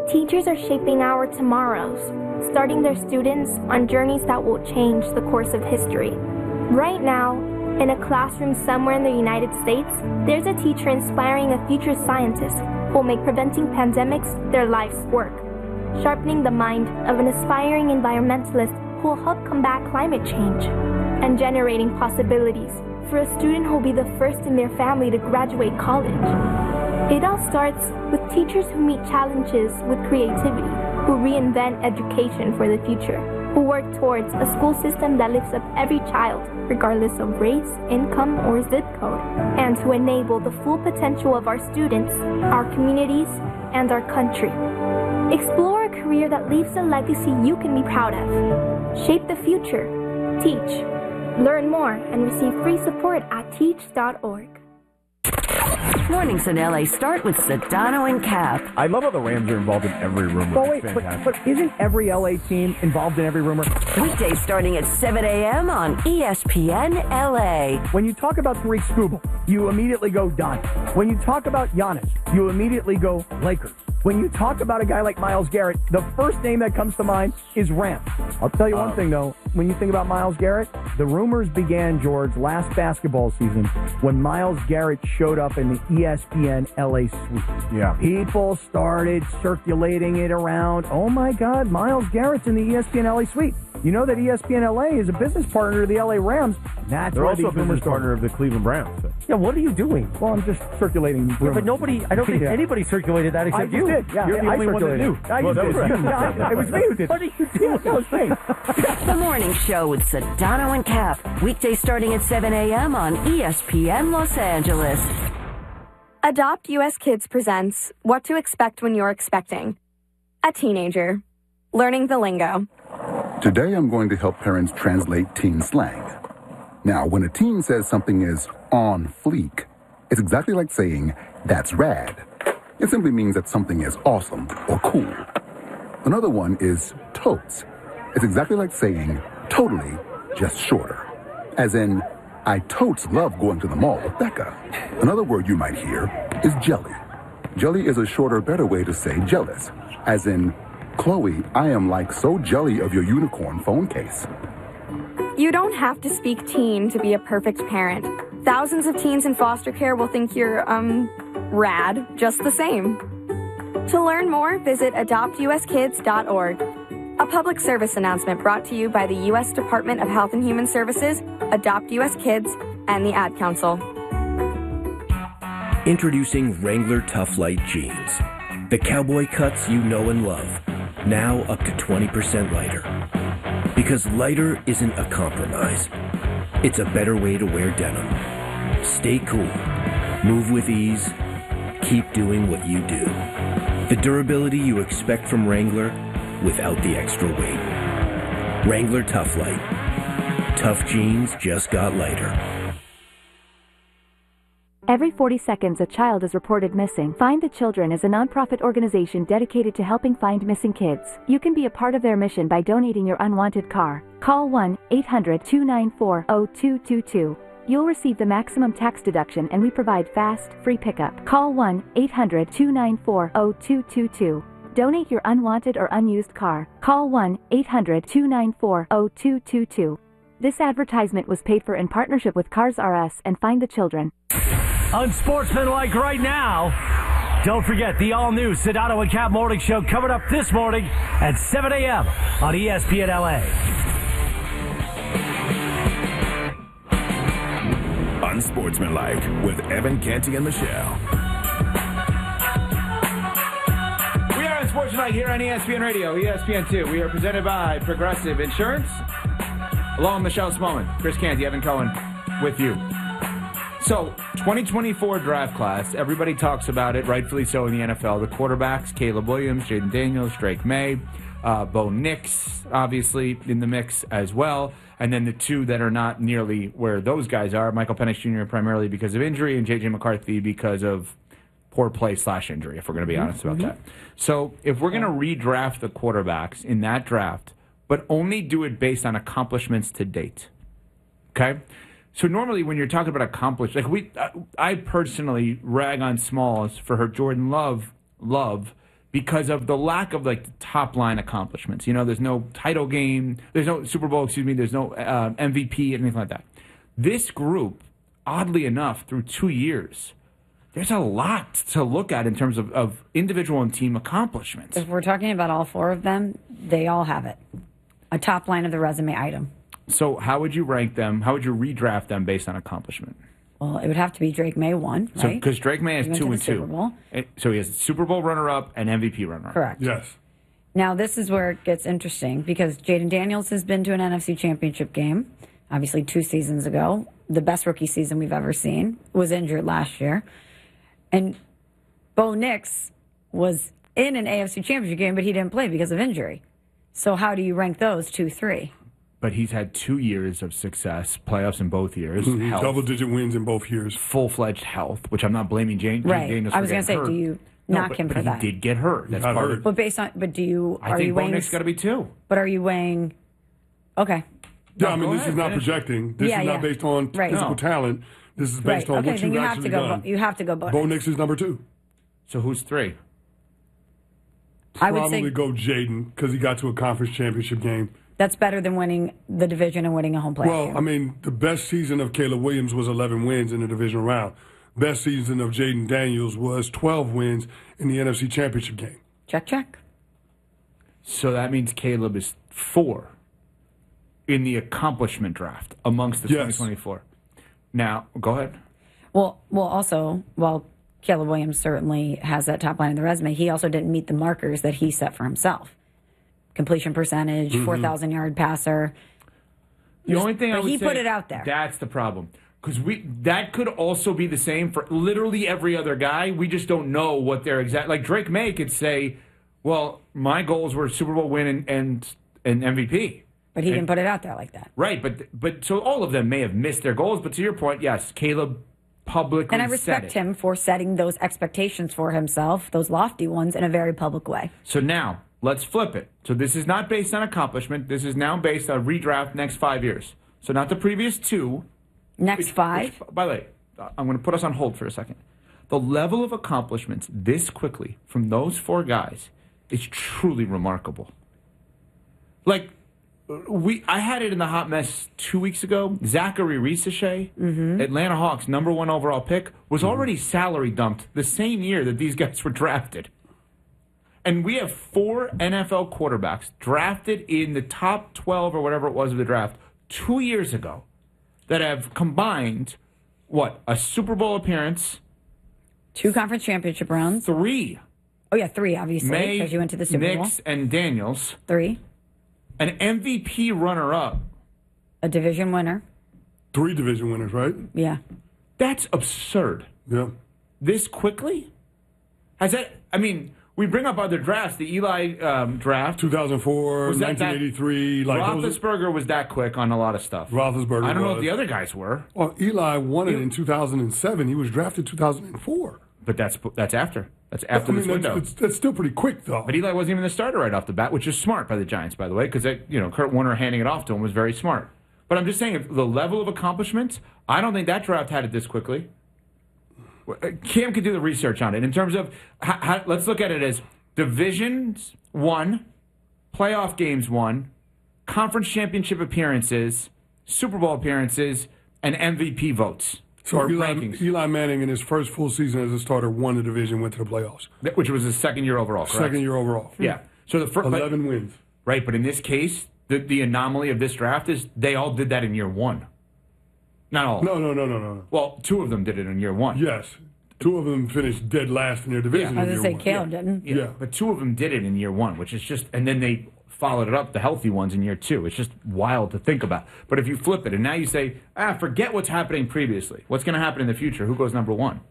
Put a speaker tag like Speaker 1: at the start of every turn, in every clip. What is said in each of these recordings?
Speaker 1: Teachers are shaping our tomorrows, starting their students on journeys that will change the course of history. Right now, in a classroom somewhere in the United States, there's a teacher inspiring a future scientist who will make preventing pandemics their life's work, sharpening the mind of an aspiring environmentalist who will help combat climate change, and generating possibilities for a student who will be the first in their family to graduate college. It all starts with teachers who meet challenges with creativity, who reinvent education for the future, who work towards a school system that lifts up every child, regardless of race, income, or zip code, and who enable the full potential of our students, our communities, and our country. Explore a career that leaves a legacy you can be proud of. Shape the future. Teach. Learn more and receive free support at teach.org.
Speaker 2: Mornings in LA start with Sedano and Cap.
Speaker 3: I love how the Rams are involved in every rumor.
Speaker 4: But wait, but isn't every LA team involved in every rumor?
Speaker 2: Weekdays starting at 7 a.m. on ESPN LA.
Speaker 4: When you talk about Tariq Skubal, you immediately go Donnie. When you talk about Giannis, you immediately go Lakers. When you talk about a guy like Myles Garrett, the first name that comes to mind is Rams. I'll tell you one thing, though. When you think about Myles Garrett, the rumors began, George, last basketball season when Myles Garrett showed up in the ESPN LA suite.
Speaker 3: Yeah.
Speaker 4: People started circulating it around. Oh, my God, Myles Garrett's in the ESPN LA suite. You know that ESPN LA is a business partner to the LA Rams. That's
Speaker 3: They're
Speaker 4: where
Speaker 3: also a
Speaker 4: these rumors
Speaker 3: business partner of the Cleveland Browns. So.
Speaker 5: Yeah, what are you doing?
Speaker 4: Well, I'm just circulating rumors.
Speaker 5: Yeah, but nobody, I don't think anybody circulated that except
Speaker 4: I
Speaker 5: you.
Speaker 4: did. Yeah,
Speaker 3: You're the only one that knew.
Speaker 4: Well, that was you. Yeah, it was me who did.
Speaker 5: What are you doing?
Speaker 4: That was me.
Speaker 2: The Morning Show with Sedano and Cap. Weekdays starting at 7 a.m. on ESPN Los Angeles.
Speaker 6: Adopt US Kids presents What to Expect When You're Expecting. A teenager. Learning the lingo.
Speaker 7: Today I'm going to help parents translate teen slang. Now, when a teen says something is on fleek, it's exactly like saying, that's rad. It simply means that something is awesome or cool. Another one is totes. It's exactly like saying, totally, just shorter. As in, I totes love going to the mall with Becca. Another word you might hear is jelly. Jelly is a shorter, better way to say jealous. As in, Chloe, I am like so jelly of your unicorn phone case.
Speaker 6: You don't have to speak teen to be a perfect parent. Thousands of teens in foster care will think you're, rad just the same. To learn more, visit adoptuskids.org. A public service announcement brought to you by the U.S. Department of Health and Human Services, Adopt U.S. Kids, and the Ad Council.
Speaker 8: Introducing Wrangler Tough Light Jeans. The cowboy cuts you know and love. Now up to 20% lighter. Because lighter isn't a compromise. It's a better way to wear denim. Stay cool. Move with ease. Keep doing what you do. The durability you expect from Wrangler without the extra weight. Wrangler Tough Light. Tough jeans just got lighter.
Speaker 9: Every 40 seconds, a child is reported missing. Find the Children is a nonprofit organization dedicated to helping find missing kids. You can be a part of their mission by donating your unwanted car. Call 1-800-294-0222. You'll receive the maximum tax deduction, and we provide fast, free pickup. Call 1-800-294-0222. Donate your unwanted or unused car. Call 1-800-294-0222. This advertisement was paid for in partnership with Cars R Us and Find the Children.
Speaker 5: Unsportsmanlike right now. Don't forget the all-new Sedano and Cap Morning Show coming up this morning at 7 a.m. on ESPN LA.
Speaker 10: Unsportsmanlike with Evan Canty and Michelle.
Speaker 11: We are Unsportsmanlike here on ESPN Radio, ESPN2. We are presented by Progressive Insurance. Along with Michelle Smallman, Chris Canty, Evan Cohen with you. So, 2024 draft class, everybody talks about it, rightfully so in the NFL. The quarterbacks, Caleb Williams, Jaden Daniels, Drake May, Bo Nix, obviously, in the mix as well. And then the two that are not nearly where those guys are, Michael Penix Jr. primarily because of injury and J.J. McCarthy because of poor play / injury, if we're going to be honest about that. So if we're going to redraft the quarterbacks in that draft, but only do it based on accomplishments to date, okay? So normally when you're talking about accomplishments, like I personally rag on Smalls for her Jordan Love because of the lack of like the top line accomplishments. You know, there's no title game, there's no Super Bowl, there's no MVP, anything like that. This group, oddly enough, through 2 years, there's a lot to look at in terms of individual and team accomplishments.
Speaker 12: If we're talking about all four of them, they all have it. A top line of the resume item.
Speaker 11: So how would you rank them? How would you redraft them based on accomplishment?
Speaker 12: Well, it would have to be Drake May 1, right?
Speaker 11: So because Drake May is 2 and 2.
Speaker 12: Super Bowl.
Speaker 11: So he has Super Bowl runner-up and MVP runner-up.
Speaker 12: Correct.
Speaker 13: Yes.
Speaker 12: Now, this is where it gets interesting because Jaden Daniels has been to an NFC Championship game, obviously 2 seasons ago. The best rookie season we've ever seen. Was injured last year. And Bo Nix was in an AFC Championship game, but he didn't play because of injury. So how do you rank those 2, 3?
Speaker 11: But he's had 2 years of success, playoffs in both years.
Speaker 13: Mm-hmm. Double-digit wins in both years.
Speaker 11: Full-fledged health, which I'm not blaming Jaden Daniels for.
Speaker 12: I was going to say, do you knock him for that?
Speaker 11: He did get hurt. That's part of it.
Speaker 12: But do you?
Speaker 11: I think Bo Nix got to be 2.
Speaker 12: But are you weighing? Okay.
Speaker 13: Yeah, I mean, this is not projecting. This is not based on physical talent. This is based on what you've actually done.
Speaker 12: You have to go Bo Nix.
Speaker 13: Bo Nix is number 2.
Speaker 11: So who's 3?
Speaker 12: I would
Speaker 13: Probably
Speaker 12: say
Speaker 13: go Jaden because he got to a conference championship game.
Speaker 12: That's better than winning the division and winning a home playoff
Speaker 13: Well,
Speaker 12: game.
Speaker 13: I mean, the best season of Caleb Williams was 11 wins in the divisional round. Best season of Jaden Daniels was 12 wins in the NFC Championship game.
Speaker 12: Check.
Speaker 11: So that means Caleb is 4 in the accomplishment draft amongst the 2024. Now, go ahead.
Speaker 12: Well, also, while Caleb Williams certainly has that top line of the resume, he also didn't meet the markers that he set for himself. Completion percentage, 4,000-yard passer.
Speaker 11: The only thing I would say,
Speaker 12: he put it out there.
Speaker 11: That's the problem. Because that could also be the same for literally every other guy. We just don't know what their exact... Like Drake May could say, well, my goals were Super Bowl win and MVP.
Speaker 12: But he didn't put it out there like that.
Speaker 11: Right, but so all of them may have missed their goals. But to your point, yes, Caleb publicly
Speaker 12: And I respect him for setting those expectations for himself, those lofty ones, in a very public way.
Speaker 11: So now... let's flip it. So this is not based on accomplishment. This is now based on redraft next 5 years. So not the previous 2.
Speaker 12: Next 5?
Speaker 11: By the way, I'm going to put us on hold for a second. The level of accomplishments this quickly from those 4 guys is truly remarkable. Like, I had it in the hot mess 2 weeks ago. Zachary Risache, Atlanta Hawks #1 overall pick, was already salary dumped the same year that these guys were drafted. And we have 4 NFL quarterbacks drafted in the top 12 or whatever it was of the draft 2 years ago that have combined, a Super Bowl appearance.
Speaker 12: 2 conference championship rounds.
Speaker 11: 3.
Speaker 12: Oh, yeah, 3, obviously, because you went to the Super Bowl.
Speaker 11: Nix and Daniels.
Speaker 12: 3.
Speaker 11: An MVP runner-up.
Speaker 12: A division winner.
Speaker 13: 3 division winners, right?
Speaker 12: Yeah.
Speaker 11: That's absurd.
Speaker 13: Yeah.
Speaker 11: This quickly? We bring up other drafts. The Eli draft.
Speaker 13: 2004, 1983.
Speaker 11: Roethlisberger was that quick on a lot of stuff.
Speaker 13: Roethlisberger
Speaker 11: I don't know if the other guys were.
Speaker 13: Well, Eli won it in 2007. He was drafted 2004.
Speaker 11: But that's after. That's after this window.
Speaker 13: That's still pretty quick, though.
Speaker 11: But Eli wasn't even the starter right off the bat, which is smart by the Giants, by the way, because Kurt Warner handing it off to him was very smart. But I'm just saying, the level of accomplishments, I don't think that draft had it this quickly. Cam could do the research on it. In terms of, let's look at it as divisions won, playoff games won, conference championship appearances, Super Bowl appearances, and MVP votes.
Speaker 13: So Eli Manning, in his first full season as a starter, won the division, went to the playoffs.
Speaker 11: Which was his second year overall, correct?
Speaker 13: Second year overall.
Speaker 11: Yeah. So the first
Speaker 13: 11 wins.
Speaker 11: Right, but in this case, the anomaly of this draft is they all did that in year 1. Not all.
Speaker 13: No.
Speaker 11: Well, 2 of them did it in year 1.
Speaker 13: Yes. 2 of them finished dead last in their division.
Speaker 12: I was going to say Caleb didn't.
Speaker 11: Yeah, but 2 of them did it in year 1, which is just, and then they followed it up, the healthy ones, in year 2. It's just wild to think about. But if you flip it, and now you say, forget what's happening previously. What's going to happen in the future? Who goes #1?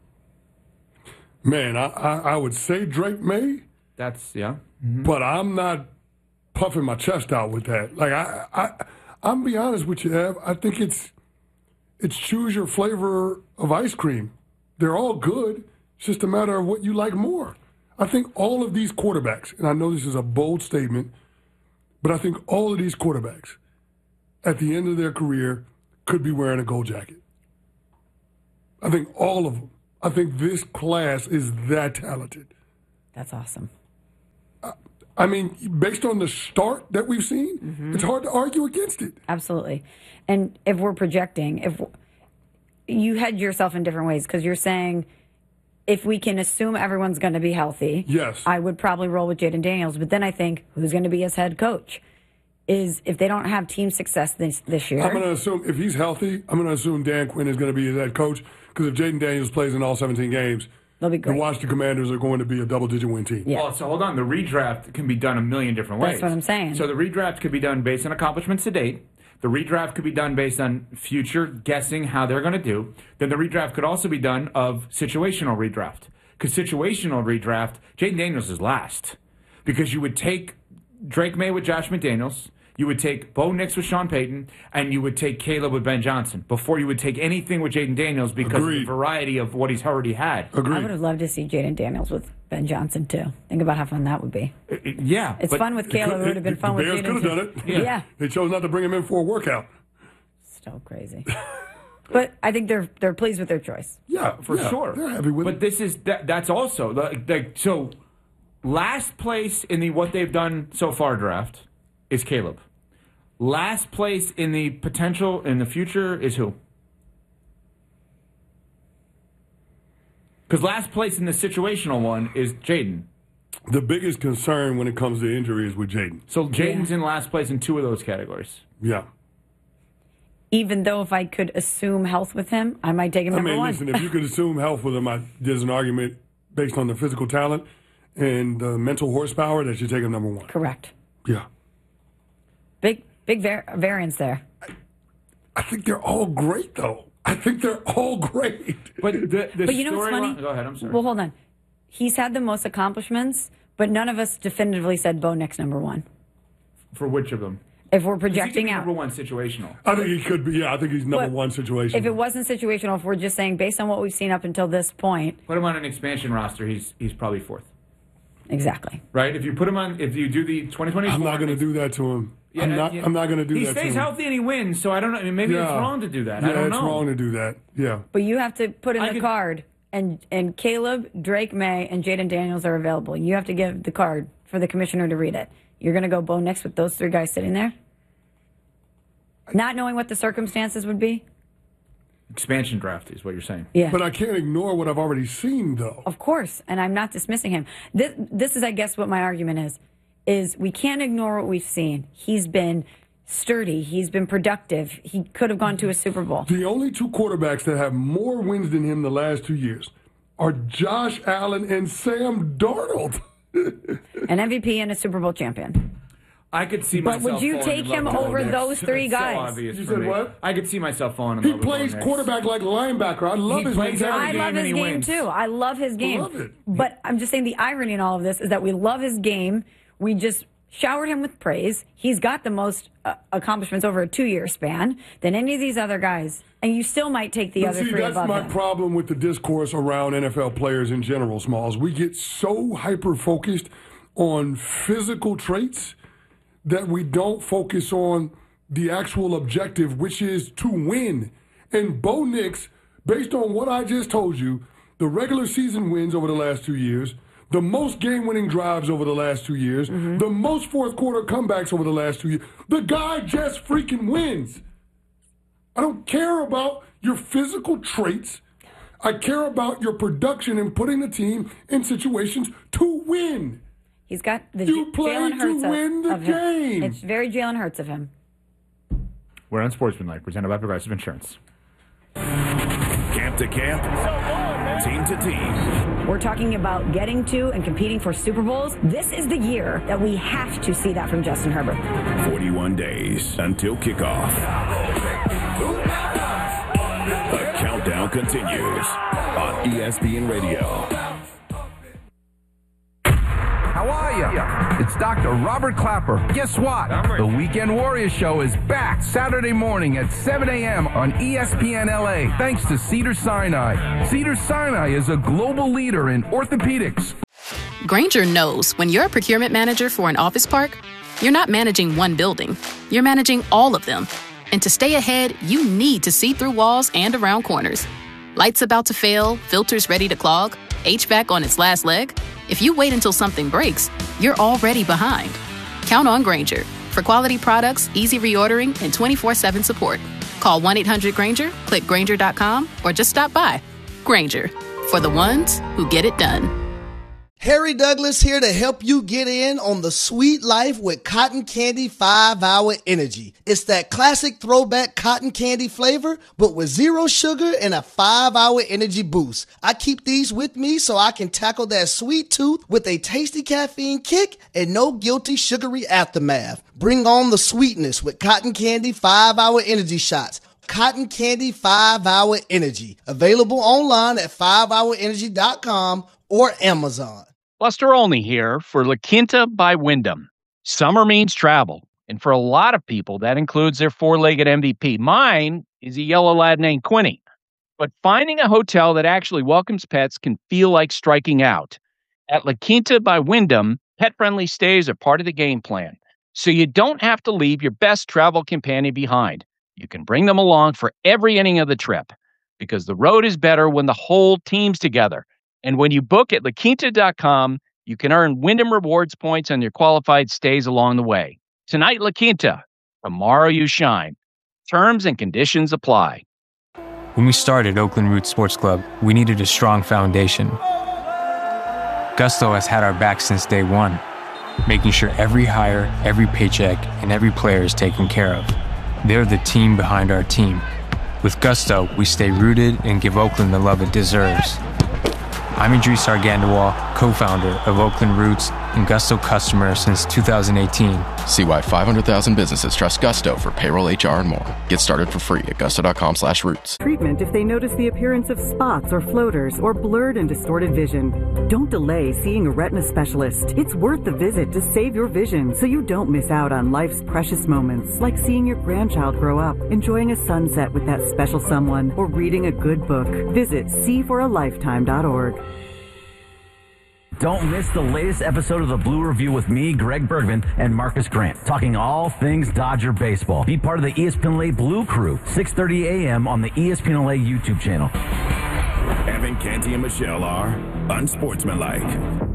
Speaker 13: Man, I would say Drake May.
Speaker 11: That's, yeah.
Speaker 13: Mm-hmm. But I'm not puffing my chest out with that. Like, I'm be honest with you, Ev. I think it's choose your flavor of ice cream. They're all good. It's just a matter of what you like more. I think all of these quarterbacks, and I know this is a bold statement, but I think all of these quarterbacks at the end of their career could be wearing a gold jacket. I think all of them. I think this class is that talented.
Speaker 12: That's awesome.
Speaker 13: I mean, based on the start that we've seen, it's hard to argue against it.
Speaker 12: Absolutely. And if we're projecting, if you head yourself in different ways, because you're saying if we can assume everyone's going to be healthy,
Speaker 13: yes,
Speaker 12: I would probably roll with Jaden Daniels. But then I think who's going to be his head coach? Is if they don't have team success this year.
Speaker 13: I'm going to assume if he's healthy, I'm going to assume Dan Quinn is going to be his head coach, because if Jaden Daniels plays in all 17 games,
Speaker 12: they'll be great.
Speaker 13: The Washington Commanders are going to be a double-digit win team.
Speaker 12: Yeah.
Speaker 11: Well, so hold on. The redraft can be done a million different ways.
Speaker 12: That's what I'm saying.
Speaker 11: So the redraft could be done based on accomplishments to date. The redraft could be done based on future guessing how they're going to do. Then the redraft could also be done of situational redraft. Because situational redraft, Jaden Daniels is last. Because you would take Drake May with Josh McDaniels, you would take Bo Nix with Sean Payton, and you would take Caleb with Ben Johnson before you would take anything with Jaden Daniels because of the variety of what he's already had.
Speaker 12: I would have loved to see Jaden Daniels with Ben Johnson, too. Think about how fun that would be.
Speaker 11: Yeah.
Speaker 12: It's fun with Caleb. It would have been fun with Jaden.
Speaker 13: The Bears could have done it.
Speaker 12: Yeah.
Speaker 13: They chose not to bring him in for a workout.
Speaker 12: So crazy. But I think they're pleased with their choice.
Speaker 11: Yeah, for sure.
Speaker 13: They're happy with
Speaker 11: it. But this is that's also so last place in the what they've done so far draft is Caleb. Last place in the potential in the future is who? Because last place in the situational one is Jaden.
Speaker 13: The biggest concern when it comes to injury is with Jaden.
Speaker 11: So Jaden's in last place in two of those categories.
Speaker 13: Yeah.
Speaker 12: Even though if I could assume health with him, I might take him number one.
Speaker 13: Listen, if you could assume health with him, there's an argument based on the physical talent and the mental horsepower that you take him number one.
Speaker 12: Correct.
Speaker 13: Yeah.
Speaker 12: Big variance there.
Speaker 13: I think they're all great, though. I think they're all great.
Speaker 11: But
Speaker 12: but you know what's funny?
Speaker 11: Go ahead, I'm sorry.
Speaker 12: Well, hold on. He's had the most accomplishments, but none of us definitively said Bo Nix number one.
Speaker 11: For which of them?
Speaker 12: If we're projecting out.
Speaker 11: Number one situational.
Speaker 13: I think he could be, I think he's number one situational.
Speaker 12: If it wasn't situational, if we're just saying based on what we've seen up until this point.
Speaker 11: Put him on an expansion roster, he's probably fourth.
Speaker 12: Exactly.
Speaker 11: Right? If you put him on, if you do the 2024.
Speaker 13: I'm not going to do that to him. Yeah, I'm not going to do that to him.
Speaker 11: He stays healthy and he wins, so I don't know. I mean, maybe it's wrong to do that. I don't know.
Speaker 13: It's wrong to do that. Yeah.
Speaker 12: But you have to put in the card, and Caleb, Drake May, and Jaden Daniels are available. You have to give the card for the commissioner to read it. You're going to go Bo Nix with those three guys sitting there? Not knowing what the circumstances would be?
Speaker 11: Expansion draft is what you're saying.
Speaker 12: Yeah.
Speaker 13: But I can't ignore what I've already seen, though.
Speaker 12: Of course, and I'm not dismissing him. This is, I guess, what my argument is we can't ignore what we've seen. He's been sturdy. He's been productive. He could have gone to a Super Bowl.
Speaker 13: The only two quarterbacks that have more wins than him the last 2 years are Josh Allen and Sam Darnold.
Speaker 12: An MVP and a Super Bowl champion.
Speaker 11: I could see myself.
Speaker 12: But would you take him over those three guys?
Speaker 11: So obvious
Speaker 13: you
Speaker 11: for
Speaker 13: said
Speaker 11: me.
Speaker 13: what?
Speaker 11: I could see myself falling in
Speaker 13: He
Speaker 11: love with
Speaker 13: plays
Speaker 11: Bo Nix.
Speaker 13: quarterback like linebacker. I love his mentality.
Speaker 12: I love his game too. I love his game.
Speaker 13: Love it.
Speaker 12: But I'm just saying the irony in all of this is that we love his game. We just showered him with praise. He's got the most accomplishments over a 2-year span than any of these other guys. And you still might take the other three above him.
Speaker 13: That's my problem with the discourse around NFL players in general, Smalls. We get so hyper-focused on physical traits that we don't focus on the actual objective, which is to win. And Bo Nix, based on what I just told you, the regular season wins over the last 2 years, the most game-winning drives over the last 2 years, the most fourth-quarter comebacks over the last 2 years. The guy just freaking wins. I don't care about your physical traits. I care about your production and putting the team in situations to win.
Speaker 12: He's got the
Speaker 13: You play
Speaker 12: Jalen Hurts
Speaker 13: to win the
Speaker 12: of him.
Speaker 13: game.
Speaker 12: It's very Jalen Hurts of him.
Speaker 11: We're on Sportsmanlike, presented by Progressive Insurance.
Speaker 10: Camp to camp, team to team.
Speaker 12: We're talking about getting to and competing for Super Bowls. This is the year that we have to see that from Justin Herbert.
Speaker 10: 41 days until kickoff. The countdown continues on ESPN Radio.
Speaker 14: How are you? It's Dr. Robert Clapper. Guess what? The Weekend Warrior Show is back Saturday morning at 7 a.m. on ESPN LA, thanks to Cedars-Sinai. Cedars-Sinai is a global leader in orthopedics.
Speaker 15: Grainger knows when you're a procurement manager for an office park, you're not managing one building. You're managing all of them. And to stay ahead, you need to see through walls and around corners. Lights about to fail, filters ready to clog. HVAC on its last leg? If you wait until something breaks, you're already behind. Count on Grainger for quality products, easy reordering, and 24/7 support. Call 1-800-GRAINGER, click Grainger.com, or just stop by. Grainger, for the ones who get it done.
Speaker 16: Harry Douglas here to help you get in on the sweet life with Cotton Candy 5-Hour Energy. It's that classic throwback cotton candy flavor, but with 0 sugar and a 5-hour energy boost. I keep these with me so I can tackle that sweet tooth with a tasty caffeine kick and no guilty sugary aftermath. Bring on the sweetness with Cotton Candy 5-Hour Energy Shots. Cotton Candy 5-Hour Energy. Available online at 5hourenergy.com or Amazon.
Speaker 17: Buster Olney here for La Quinta by Wyndham. Summer means travel, and for a lot of people, that includes their 4-legged MVP. Mine is a yellow lad named Quinny. But finding a hotel that actually welcomes pets can feel like striking out. At La Quinta by Wyndham, pet-friendly stays are part of the game plan, so you don't have to leave your best travel companion behind. You can bring them along for every inning of the trip, because the road is better when the whole team's together. And when you book at LaQuinta.com, you can earn Wyndham Rewards points on your qualified stays along the way. Tonight, La Quinta. Tomorrow, you shine. Terms and conditions apply.
Speaker 18: When we started Oakland Roots Sports Club, we needed a strong foundation. Gusto has had our back since day one, making sure every hire, every paycheck, and every player is taken care of. They're the team behind our team. With Gusto, we stay rooted and give Oakland the love it deserves. I'm Idris Argandawal, co-founder of Oakland Roots and Gusto customer since 2018.
Speaker 19: See why 500,000 businesses trust Gusto for payroll, HR, and more. Get started for free at gusto.com/roots.
Speaker 20: Treatment if they notice the appearance of spots or floaters or blurred and distorted vision. Don't delay seeing a retina specialist. It's worth the visit to save your vision so you don't miss out on life's precious moments, like seeing your grandchild grow up, enjoying a sunset with that special someone, or reading a good book. Visit seeforalifetime.org.
Speaker 21: Don't miss the latest episode of The Blue Review with me, Greg Bergman, and Marcus Grant, talking all things Dodger baseball. Be part of the ESPN LA Blue Crew, 6:30 a.m. on the ESPN LA YouTube channel.
Speaker 10: Evan Canty and Michelle are unsportsmanlike.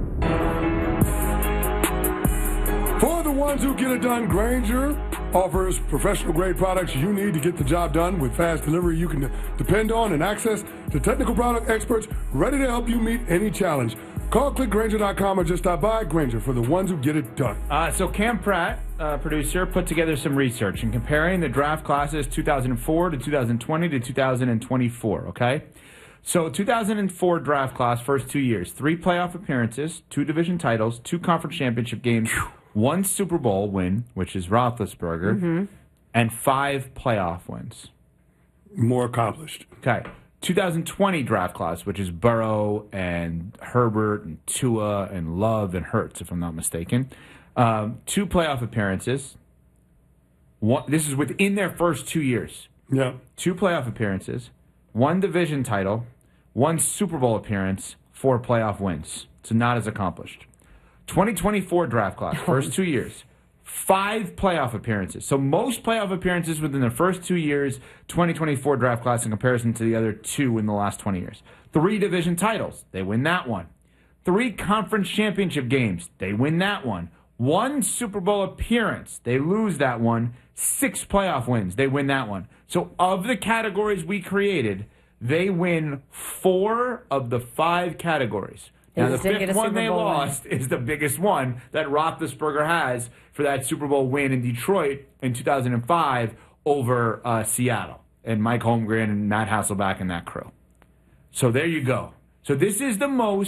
Speaker 13: For the ones who get it done, Grainger offers professional-grade products you need to get the job done with fast delivery you can depend on and access to technical product experts ready to help you meet any challenge. Call clickgrainger.com or just stop by. Grainger, for the ones who get it done.
Speaker 11: So Cam Pratt, producer, put together some research in comparing the draft classes 2004 to 2020 to 2024, okay? So 2004 draft class, first 2 years, 3 playoff appearances, 2 division titles, 2 conference championship games, 1 Super Bowl win, which is Roethlisberger, and 5 playoff wins.
Speaker 13: More accomplished.
Speaker 11: Okay. 2020 draft class, which is Burrow and Herbert and Tua and Love and Hurts, if I'm not mistaken. 2 playoff appearances. This is within their first 2 years.
Speaker 13: Yeah.
Speaker 11: 2 playoff appearances, 1 division title, 1 Super Bowl appearance, 4 playoff wins. So not as accomplished. 2024 draft class, first 2 years. 5 playoff appearances. So most playoff appearances within the first 2 years, 2024 draft class in comparison to the other 2 in the last 20 years. 3 division titles. They win that one. 3 conference championship games. They win that one. 1 Super Bowl appearance. They lose that one. 6 playoff wins. They win that one. So of the categories we created, they win 4 of the 5 categories. Now, the 5th one they lost is the biggest one that Roethlisberger has for that Super Bowl win in Detroit in 2005 over Seattle and Mike Holmgren and Matt Hasselbeck and that crew. So there you go. So this is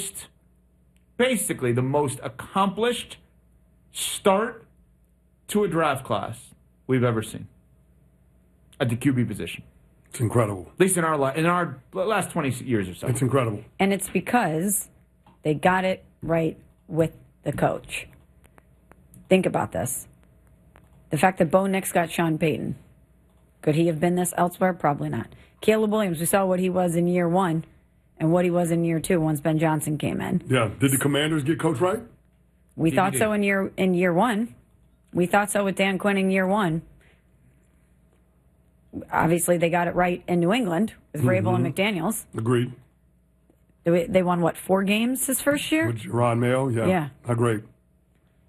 Speaker 11: basically the most accomplished start to a draft class we've ever seen at the QB position.
Speaker 13: It's incredible.
Speaker 11: At least in our last 20 years or so.
Speaker 13: It's incredible.
Speaker 12: And it's because they got it right with the coach. Think about this. The fact that Bo Nix got Sean Payton. Could he have been this elsewhere? Probably not. Caleb Williams, we saw what he was in year 1 and what he was in year 2 once Ben Johnson came in.
Speaker 13: Yeah. Did the Commanders get coach right?
Speaker 12: We thought so in year 1. We thought so with Dan Quinn in year 1. Obviously, they got it right in New England with Vrabel and McDaniels.
Speaker 13: Agreed.
Speaker 12: They won, what, 4 games his first year?
Speaker 13: With Ron Mayo? Yeah. Not great.